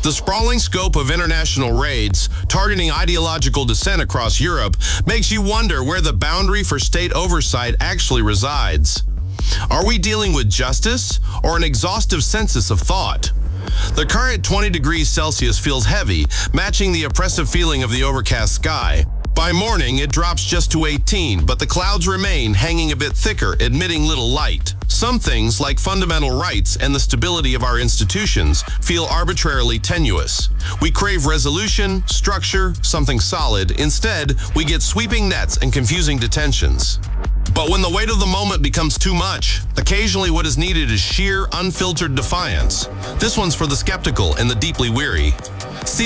The sprawling scope of international raids, targeting ideological dissent across Europe, makes you wonder where the boundary for state oversight actually resides. Are we dealing with justice or an exhaustive census of thought? The current 20 degrees Celsius feels heavy, matching the oppressive feeling of the overcast sky. By morning, it drops just to 18, but the clouds remain hanging a bit thicker, admitting little light. Some things, like fundamental rights and the stability of our institutions, feel arbitrarily tenuous. We crave resolution, structure, something solid. Instead, we get sweeping nets and confusing detentions. But when the weight of the moment becomes too much, occasionally what is needed is sheer, unfiltered defiance. This one's for the skeptical and the deeply weary.